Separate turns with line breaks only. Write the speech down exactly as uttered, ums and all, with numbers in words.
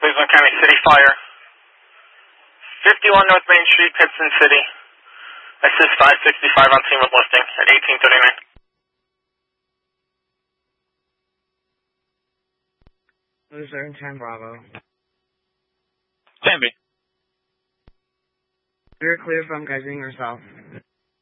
Cleveland County City Fire. fifty-one North Main Street, Pittston City. Assist five sixty-five on scene with lifting at eighteen thirty-nine.
Loser, ten Bravo.
ten B.
You're clear from Geisinger South.